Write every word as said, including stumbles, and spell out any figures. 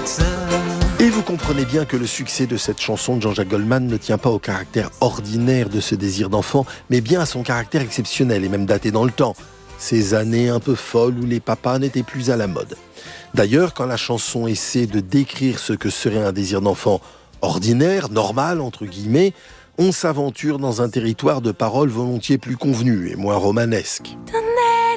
Et vous comprenez bien que le succès de cette chanson de Jean-Jacques Goldman ne tient pas au caractère ordinaire de ce désir d'enfant, mais bien à son caractère exceptionnel et même daté dans le temps. Ces années un peu folles où les papas n'étaient plus à la mode. D'ailleurs, quand la chanson essaie de décrire ce que serait un désir d'enfant ordinaire, normal, entre guillemets, on s'aventure dans un territoire de paroles volontiers plus convenues et moins romanesques.